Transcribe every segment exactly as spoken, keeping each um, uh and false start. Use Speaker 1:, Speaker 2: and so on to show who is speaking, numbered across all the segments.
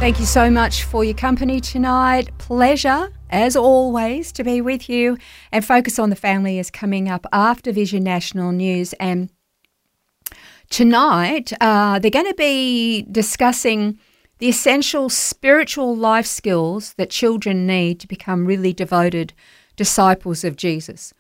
Speaker 1: Thank you so much for your company tonight. Pleasure, as always, to be with you. And Focus on the Family is coming up after Vision National News. And tonight, uh, they're going to be discussing the essential spiritual life skills that children need to become really devoted disciples of Jesus.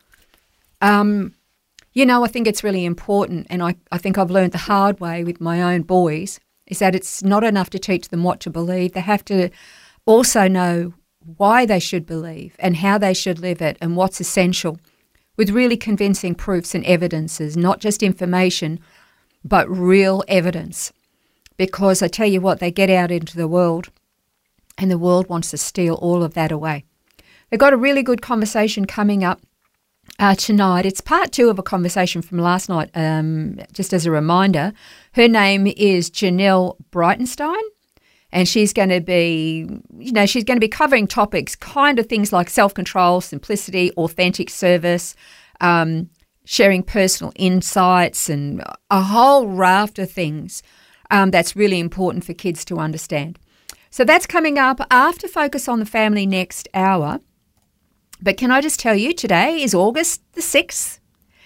Speaker 1: Um, you know, I think it's really important, and I, I think I've learned the hard way with my own boys, is that it's not enough to teach them what to believe. They have to also know why they should believe and how they should live it and what's essential, with really convincing proofs and evidences, not just information, but real evidence. Because I tell you what, they get out into the world and the world wants to steal all of that away. They've got a really good conversation coming up uh, tonight. It's part two of a conversation from last night, um, just as a reminder. Her name is Janelle Breitenstein, and she's going to be, you know, she's going to be covering topics, kind of things like self-control, simplicity, authentic service, um, sharing personal insights, and a whole raft of things um, that's really important for kids to understand. So that's coming up after Focus on the Family next hour. But can I just tell you, today is August the sixth,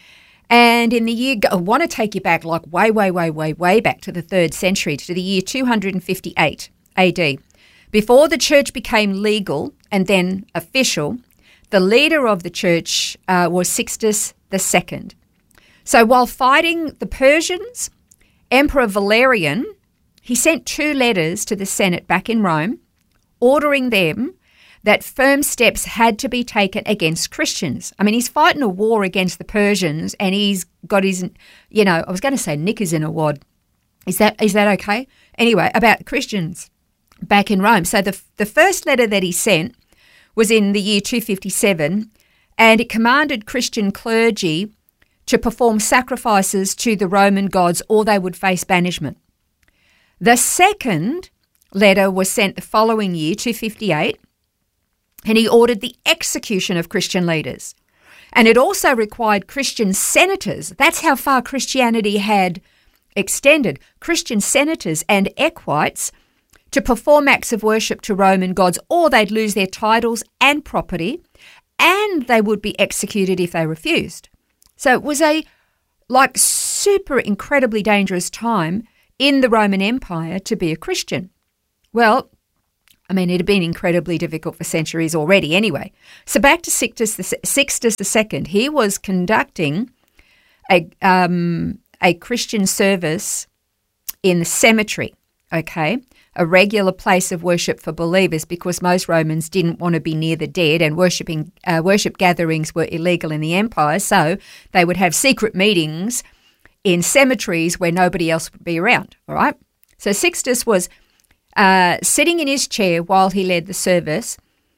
Speaker 1: and in the year, I want to take you back like way, way, way, way, way back to the third century, to the year two hundred fifty-eight A D. Before the church became legal and then official, the leader of the church uh, was Sixtus the Second. So while fighting the Persians, Emperor Valerian, he sent two letters to the Senate back in Rome, ordering them that firm steps had to be taken against Christians. I mean, he's fighting a war against the Persians, and he's got his, you know, I was going to say knickers in a wad. Is that is that okay? Anyway, about Christians back in Rome. So the the first letter that he sent was in the year two fifty-seven, and it commanded Christian clergy to perform sacrifices to the Roman gods or they would face banishment. The second letter was sent the following year, two fifty-eight, and he ordered the execution of Christian leaders. And it also required Christian senators, that's how far Christianity had extended, Christian senators and equites to perform acts of worship to Roman gods, or they'd lose their titles and property, and they would be executed if they refused. So it was a like super incredibly dangerous time in the Roman Empire to be a Christian. Well, I mean, it had been incredibly difficult for centuries already anyway. So back to Sixtus the, Sixtus the Second, he was conducting a, um, a Christian service in the cemetery, okay, a regular place of worship for believers, because most Romans didn't want to be near the dead, and worshipping uh, worship gatherings were illegal in the empire, so they would have secret meetings in cemeteries where nobody else would be around, all right? So Sixtus was uh, sitting in his chair while he led the service,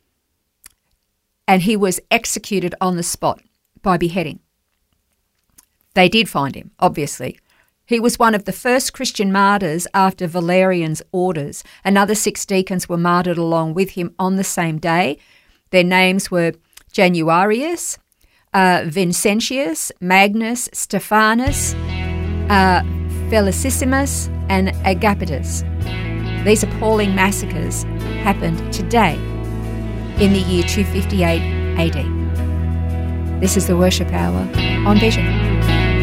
Speaker 1: and he was executed on the spot by beheading. They did find him, obviously. He was one of the first Christian martyrs after Valerian's orders. Another six deacons were martyred along with him on the same day. Their names were Januarius, uh, Vincentius, Magnus, Stephanus, uh, Felicissimus, and Agapitus. These appalling massacres happened today in the year two fifty-eight A D. This is the Worship Hour on Vision.